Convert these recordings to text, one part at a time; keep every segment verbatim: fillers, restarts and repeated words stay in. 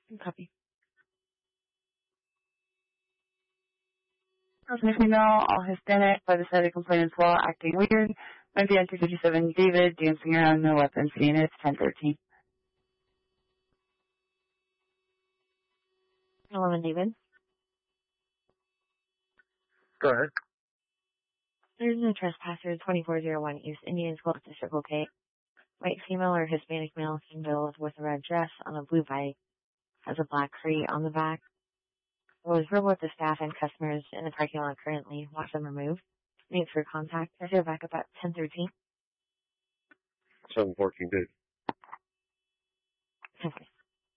Copy. Customer female, all Hispanic, by the side of complainant's wall, acting weird. Might be two fifty-seven David, dancing around, no weapons, units, ten thirteen. eleven David. Go ahead. There's a trespasser, twenty-four oh one East Indian School District Locate. White female or Hispanic male, same build with a red dress on a blue bike. Has a black crate on the back. Was verbal with the staff and customers in the parking lot currently. Watch them remove. Needs for contact. I should back up at ten thirteen. seven fourteen, good. Okay.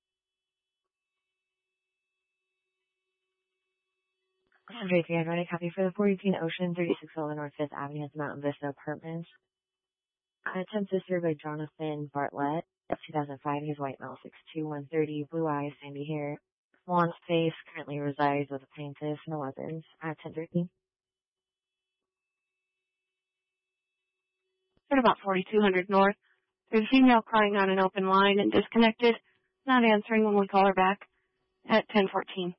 Andre three, I'm ready. Copy for the four eighteen Ocean, thirty-six oh North fifth Avenue at the Mountain Vista Apartments. Attempt to serve by Jonathan Bartlett. two thousand five. He's white male, six two, one thirty, blue eyes, sandy hair. Blonde face, currently resides with a plaintiff, no weapons. At ten thirteen. At about forty-two hundred North, there's a female crying on an open line and disconnected, not answering when we call her back. At ten fourteen.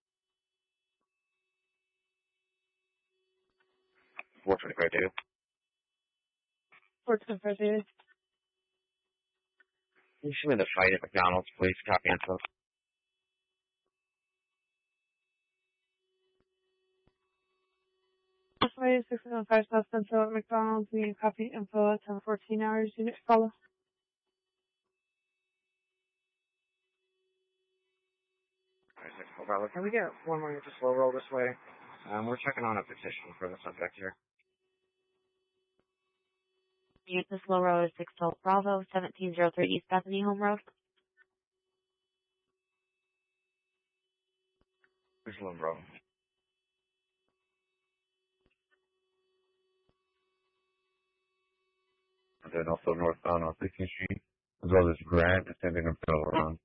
four twenty-five, David. four twenty-five, David. Can you show me the fight at McDonald's, please? Copy info. Fight six one five South Central at McDonald's. We need copy info at ten fourteen hours. Unit follow. Alright, six four five. Can we get one more to slow roll this way? Um, we're checking on a petition for the subject here. Unit to slow road is six twelve Bravo, seventeen oh three East Bethany Home Road. Where's Lone Road? And then also northbound on sixteenth Street, as well as Grant, descending until around.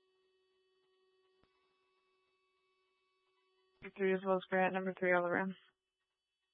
Three as well as Grant, number three all around.